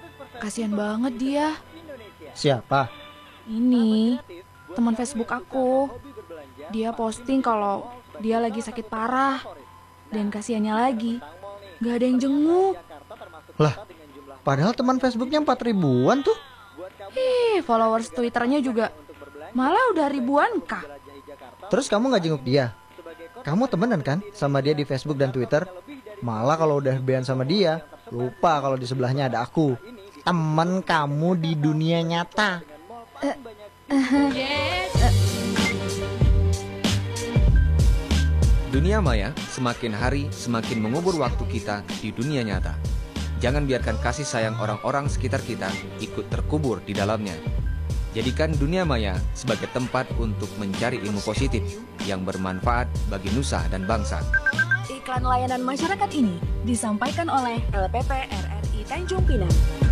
Kasian banget dia. Siapa? Ini teman Facebook aku. Dia posting kalau dia lagi sakit parah. Dan kasihannya lagi, gak ada yang jenguk. Lah, padahal teman Facebooknya 4 ribuan tuh. Followers Twitternya juga malah udah ribuan kah. Terus kamu gak jenguk dia? Kamu temenan kan sama dia di Facebook dan Twitter? Malah kalau udah ban sama dia, lupa kalau di sebelahnya ada aku, temen kamu di dunia nyata. Dunia maya semakin hari semakin mengubur waktu kita di dunia nyata. Jangan biarkan kasih sayang orang-orang sekitar kita ikut terkubur di dalamnya. Jadikan dunia maya sebagai tempat untuk mencari ilmu positif yang bermanfaat bagi nusa dan bangsa. Iklan layanan masyarakat ini disampaikan oleh LPP RRI Tanjung Pinang.